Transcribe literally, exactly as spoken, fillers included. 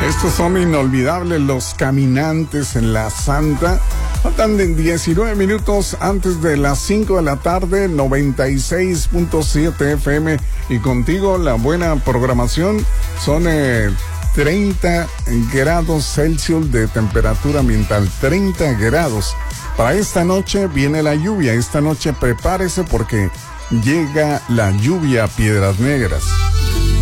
Estos son inolvidables, Los Caminantes en la Santa. Faltan diecinueve minutos antes de las cinco de la tarde, noventa y seis punto siete F M. Y contigo la buena programación. Son eh, treinta grados Celsius de temperatura ambiental. treinta grados. Para esta noche viene la lluvia. Esta noche prepárese porque llega la lluvia a Piedras Negras.